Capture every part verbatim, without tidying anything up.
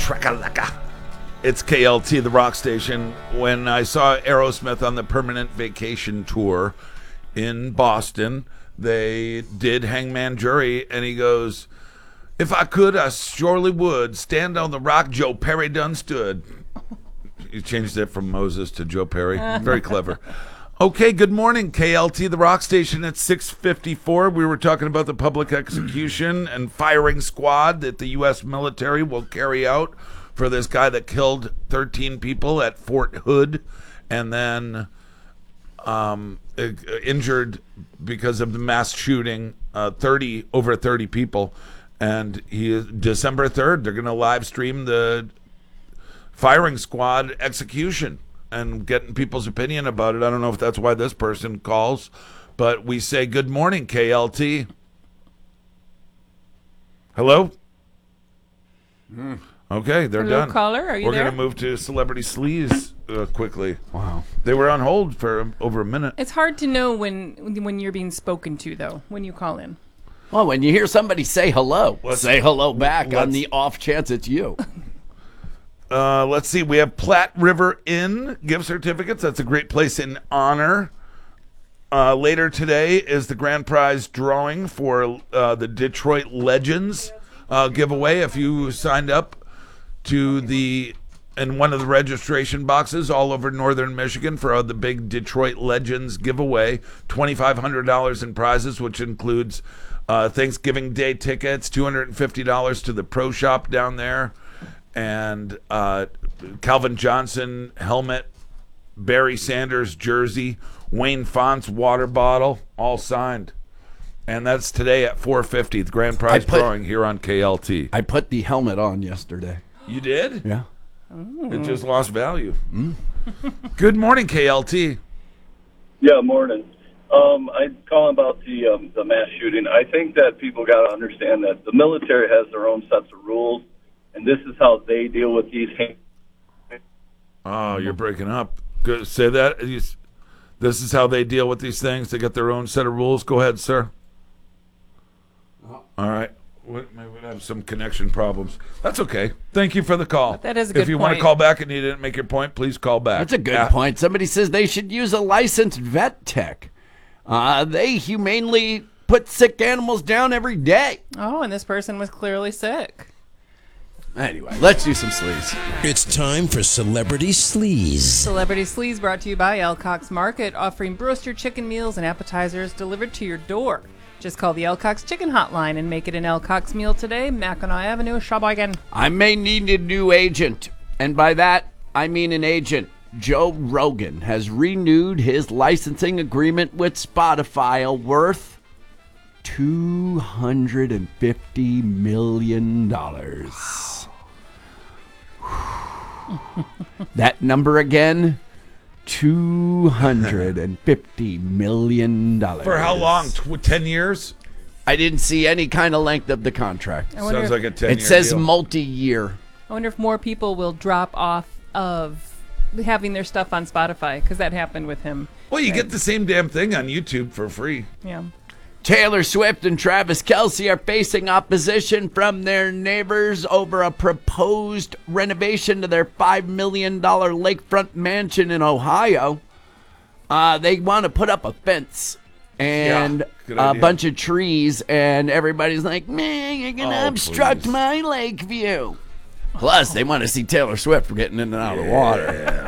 Shakalaka. It's K L T, the rock station. When I saw Aerosmith on the Permanent Vacation Tour in Boston, they did Hangman Jury, and he goes, if I could, I surely would stand on the rock Joe Perry done stood. He changed it from Moses to Joe Perry. Very clever. Okay, good morning, K L T, the rock station at six fifty-four. We were talking about the public execution and firing squad that the U S military will carry out for this guy that killed thirteen people at Fort Hood and then um, injured because of the mass shooting uh, thirty over thirty people. And he December third, they're going to live stream the firing squad execution and getting people's opinion about it. I don't know if that's why this person calls, but we say good morning, K L T. Hello? Mm. Okay, they're Hello, done. Caller, are you We're there? going to move to Celebrity Sleaze uh, quickly. Wow. They were on hold for over a minute. It's hard to know when when you're being spoken to, though, when you call in. Well, when you hear somebody say hello, Let's- say hello back let's- on the off chance it's you. Uh, let's see. We have Platte River Inn gift certificates. That's a great place in honor. Uh, later today is the grand prize drawing for uh, the Detroit Legends uh, giveaway. If you signed up to the in one of the registration boxes all over northern Michigan for uh, the big Detroit Legends giveaway, twenty-five hundred dollars in prizes, which includes uh, Thanksgiving Day tickets, two hundred fifty dollars to the Pro Shop down there, and uh, Calvin Johnson helmet, Barry Sanders jersey, Wayne Fonts water bottle, all signed. And that's today at four fifty, the grand prize put- drawing here on K L T. I put the helmet on yesterday. You did? Yeah. It just lost value. Mm. Good morning, K L T. Yeah, morning. Um, I'm calling about the um, the mass shooting. I think that people got to understand that the military has their own sets of rules, and this is how they deal with these. Oh, you're breaking up. Good. Say that. You s- This is how they deal with these things. They got their own set of rules. Go ahead, sir. All right. We- Maybe we have some connection problems. That's okay. Thank you for the call. That is a If good you want to point. call back and you didn't make your point, please call back. That's a good Uh, point. Somebody says they should use a licensed vet tech. Uh, they humanely put sick animals down every day. Oh, and this person was clearly sick. Anyway, let's do some sleaze. It's time for Celebrity Sleaze. Celebrity Sleaze brought to you by Elcox Market, offering Brewster chicken meals and appetizers delivered to your door. Just call the Elcox Chicken Hotline and make it an Elcox meal today. Mackinac Avenue, Shawinigan. I may need a new agent, and by that, I mean an agent. Joe Rogan has renewed his licensing agreement with Spotify, worth two hundred fifty million dollars. That number again, two hundred fifty million dollars. For how long? Tw- ten years? I didn't see any kind of length of the contract. I wonder, Sounds if, like a ten-year It says deal. multi-year. I wonder if more people will drop off of having their stuff on Spotify, because that happened with him. Well, you get the same damn thing on YouTube for free. Yeah. Taylor Swift and Travis Kelce are facing opposition from their neighbors over a proposed renovation to their five million dollars lakefront mansion in Ohio. Uh, they want to put up a fence and Yeah, good a idea. bunch of trees, and everybody's like, man, you're going to Oh, obstruct please. my lake view. Plus, they want to see Taylor Swift getting in and out of the water.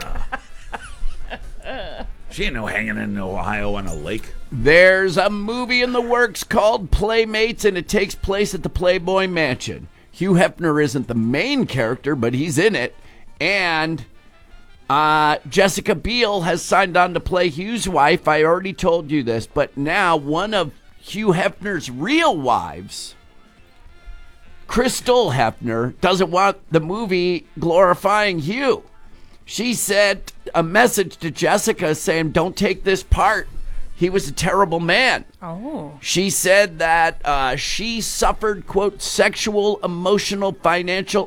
She ain't no hanging in Ohio on a lake. There's a movie in the works called Playmates, and it takes place at the Playboy Mansion. Hugh Hefner isn't the main character, but he's in it. And uh, Jessica Biel has signed on to play Hugh's wife. I already told you this, but now one of Hugh Hefner's real wives, Crystal Hefner, doesn't want the movie glorifying Hugh. She sent a message to Jessica saying, don't take this part. He was a terrible man. Oh. She said that uh, she suffered, quote, sexual, emotional, financial,